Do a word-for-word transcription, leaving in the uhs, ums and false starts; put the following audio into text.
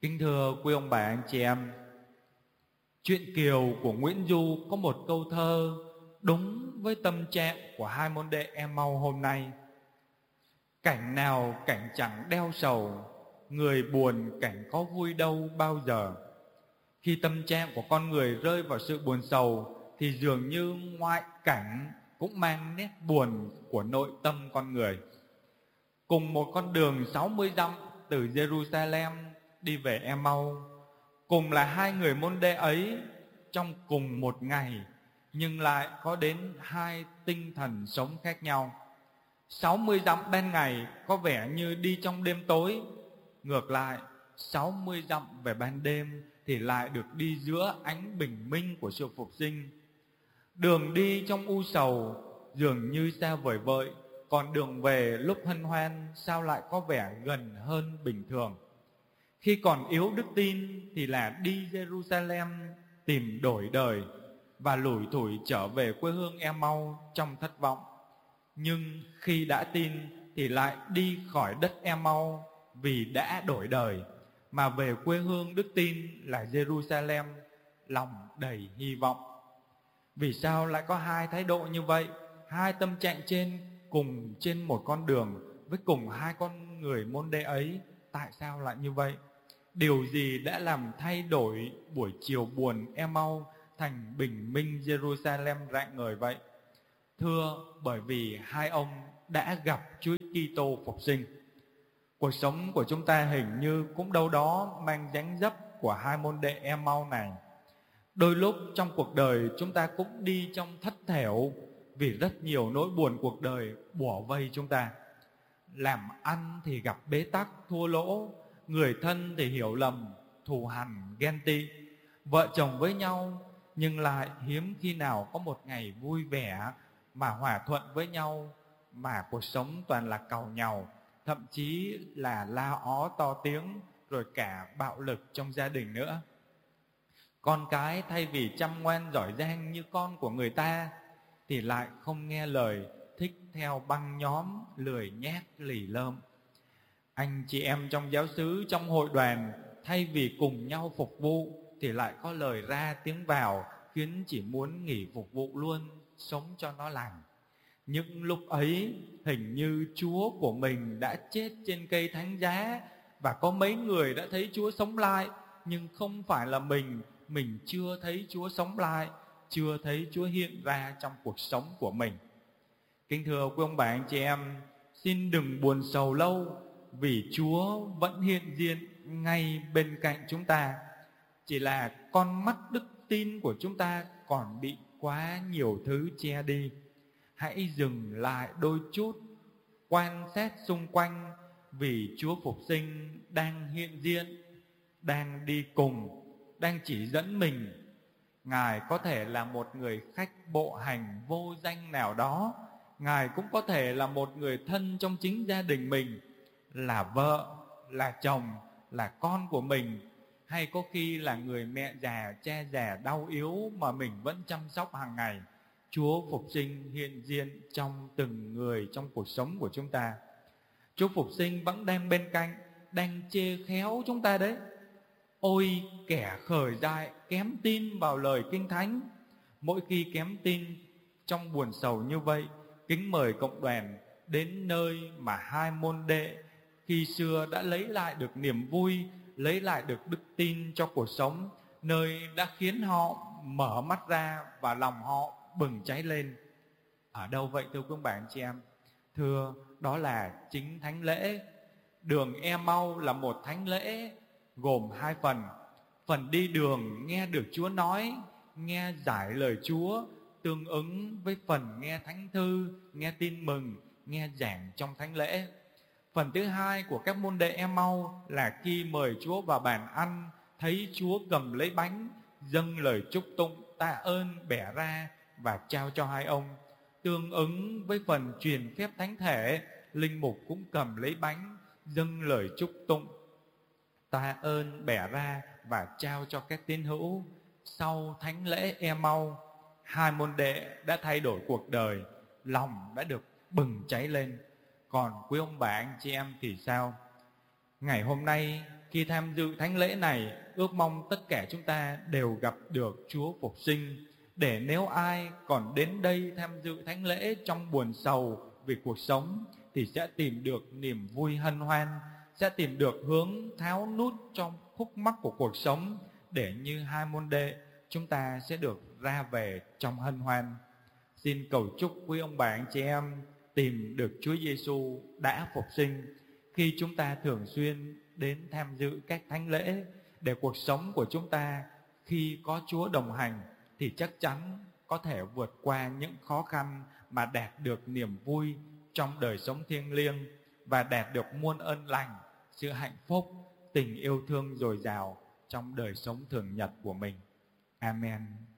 Kính thưa quý ông bà anh chị em, truyện Kiều của Nguyễn Du có một câu thơ đúng với tâm trạng của hai môn đệ Emau hôm nay. Cảnh nào cảnh chẳng đeo sầu, người buồn cảnh có vui đâu bao giờ. Khi tâm trạng của con người rơi vào sự buồn sầu thì dường như ngoại cảnh cũng mang nét buồn của nội tâm con người. Cùng một con đường sáu mươi dặm từ Jerusalem đi về Emau, cùng là hai người môn đệ ấy trong cùng một ngày, nhưng lại có đến hai tinh thần sống khác nhau. sáu mươi dặm ban ngày có vẻ như đi trong đêm tối, ngược lại sáu mươi dặm về ban đêm thì lại được đi giữa ánh bình minh của sự phục sinh. Đường đi trong u sầu dường như xa vời vợi, còn đường về lúc hân hoan sao lại có vẻ gần hơn bình thường. Khi còn yếu đức tin thì là đi Jerusalem tìm đổi đời và lủi thủi trở về quê hương Emau trong thất vọng. Nhưng khi đã tin thì lại đi khỏi đất Emau vì đã đổi đời, mà về quê hương đức tin là Jerusalem lòng đầy hy vọng. Vì sao lại có hai thái độ như vậy, hai tâm trạng trên cùng trên một con đường với cùng hai con người môn đệ ấy? Tại sao lại như vậy? Điều gì đã làm thay đổi buổi chiều buồn Emau thành bình minh Jerusalem rạng ngời vậy? Thưa, bởi vì hai ông đã gặp Chúa Kitô phục sinh. Cuộc sống của chúng ta hình như cũng đâu đó mang dáng dấp của hai môn đệ Emau này. Đôi lúc trong cuộc đời chúng ta cũng đi trong thất thểu vì rất nhiều nỗi buồn cuộc đời bủa vây chúng ta. Làm ăn thì gặp bế tắc thua lỗ, người thân thì hiểu lầm, thù hằn ghen tị, vợ chồng với nhau nhưng lại hiếm khi nào có một ngày vui vẻ mà hòa thuận với nhau, mà cuộc sống toàn là càu nhàu, thậm chí là la ó to tiếng, rồi cả bạo lực trong gia đình nữa. Con cái thay vì chăm ngoan giỏi giang như con của người ta thì lại không nghe lời, thích theo băng nhóm, lười nhác lì lợm. Anh chị em trong giáo xứ, trong hội đoàn, thay vì cùng nhau phục vụ thì lại có lời ra tiếng vào, khiến chỉ muốn nghỉ phục vụ luôn, sống cho nó lành. Những lúc ấy hình như Chúa của mình đã chết trên cây thánh giá, và có mấy người đã thấy Chúa sống lại, nhưng không phải là mình. Mình chưa thấy Chúa sống lại, chưa thấy Chúa hiện ra trong cuộc sống của mình. Kính thưa quý ông bà anh chị em, xin đừng buồn sầu lâu, vì Chúa vẫn hiện diện ngay bên cạnh chúng ta. Chỉ là con mắt đức tin của chúng ta còn bị quá nhiều thứ che đi. Hãy dừng lại đôi chút, quan sát xung quanh, vì Chúa phục sinh đang hiện diện, đang đi cùng, đang chỉ dẫn mình. Ngài có thể là một người khách bộ hành vô danh nào đó, Ngài cũng có thể là một người thân trong chính gia đình mình, là vợ, là chồng, là con của mình, hay có khi là người mẹ già, cha già đau yếu mà mình vẫn chăm sóc hàng ngày. Chúa phục sinh hiện diện trong từng người trong cuộc sống của chúng ta. Chúa phục sinh vẫn đang bên cạnh, đang chê khéo chúng ta đấy. Ôi kẻ khởi dại kém tin vào lời Kinh Thánh. Mỗi khi kém tin trong buồn sầu như vậy, kính mời cộng đoàn đến nơi mà hai môn đệ khi xưa đã lấy lại được niềm vui, lấy lại được đức tin cho cuộc sống, nơi đã khiến họ mở mắt ra và lòng họ bừng cháy lên. Ở đâu vậy thưa quý bạn chị em? Thưa, đó là chính thánh lễ. Đường Emau là một thánh lễ gồm hai phần. Phần đi đường nghe được Chúa nói, nghe giải lời Chúa, tương ứng với phần nghe thánh thư, nghe tin mừng, nghe giảng trong thánh lễ. Phần thứ hai của các môn đệ Emau là khi mời Chúa vào bàn ăn, thấy Chúa cầm lấy bánh, dâng lời chúc tụng, tạ ơn, bẻ ra và trao cho hai ông. Tương ứng với phần truyền phép thánh thể, linh mục cũng cầm lấy bánh, dâng lời chúc tụng, tạ ơn, bẻ ra và trao cho các tín hữu. Sau thánh lễ Emau, hai môn đệ đã thay đổi cuộc đời, lòng đã được bừng cháy lên. Còn quý ông bà anh chị em thì sao? Ngày hôm nay Khi tham dự thánh lễ này, ước mong tất cả chúng ta đều gặp được Chúa phục sinh, để nếu ai còn đến đây tham dự thánh lễ trong buồn sầu vì cuộc sống thì sẽ tìm được niềm vui hân hoan, sẽ tìm được hướng tháo nút trong khúc mắc của cuộc sống, để như hai môn đệ chúng ta sẽ được ra về trong hân hoan. Xin cầu chúc quý ông bà anh chị em tìm được Chúa Giêsu đã phục sinh khi chúng ta thường xuyên đến tham dự các thánh lễ, để cuộc sống của chúng ta khi có Chúa đồng hành thì chắc chắn có thể vượt qua những khó khăn mà đạt được niềm vui trong đời sống thiêng liêng và đạt được muôn ơn lành, sự hạnh phúc, tình yêu thương dồi dào trong đời sống thường nhật của mình. Amen.